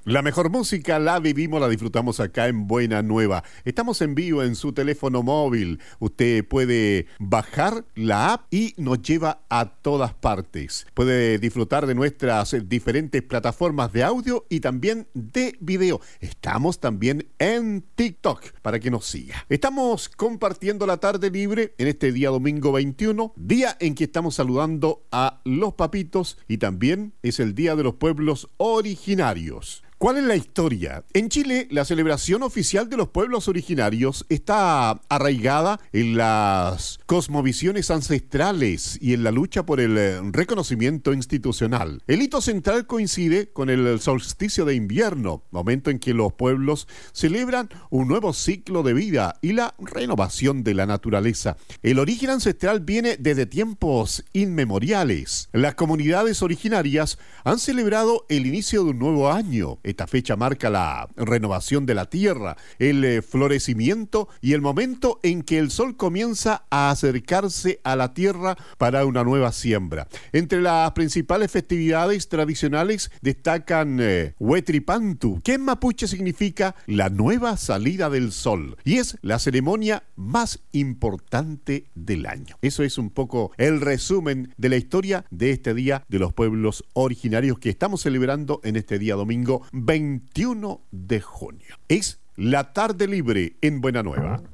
La mejor música la vivimos, la disfrutamos acá en Buena Nueva. Estamos en vivo en su teléfono móvil. Usted puede bajar la app y nos lleva a todas partes. Puede disfrutar de nuestras diferentes plataformas de audio y también de video. Estamos también en TikTok para que nos siga. Estamos compartiendo la tarde libre en este día domingo 21, día en que estamos saludando a los papitos y también es el Día de los Pueblos Originarios. ¿Cuál es la historia? En Chile, la celebración oficial de los pueblos originarios está arraigada en las cosmovisiones ancestrales y en la lucha por el reconocimiento institucional. El hito central coincide con el solsticio de invierno, momento en que los pueblos celebran un nuevo ciclo de vida y la renovación de la naturaleza. El origen ancestral viene desde tiempos inmemoriales. Las comunidades originarias han celebrado el inicio de un nuevo año. Esta fecha marca la renovación de la tierra, el florecimiento y el momento en que el sol comienza a acercarse a la tierra para una nueva siembra. Entre las principales festividades tradicionales destacan Huetripantu, que en mapuche significa la nueva salida del sol, y es la ceremonia más importante del año. Eso es un poco el resumen de la historia de este Día de los Pueblos Originarios que estamos celebrando en este día domingo 21 de junio. Es la tarde libre en Buena Nueva.